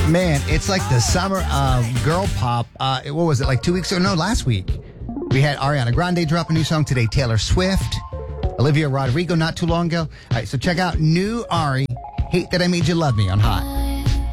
Man, it's like the summer of girl pop. What was it, like 2 weeks ago? No, last week. We had Ariana Grande drop a new song today, Taylor Swift, Olivia Rodrigo not too long ago. All right, so check out new Ari, Hate That I Made You Love Me on Hot.